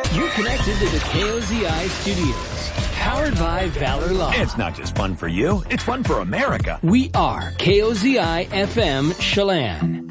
You're connected to the KOZI studios, powered by Valor Law. It's not just fun for you, it's fun for America. We are KOZI FM Chelan.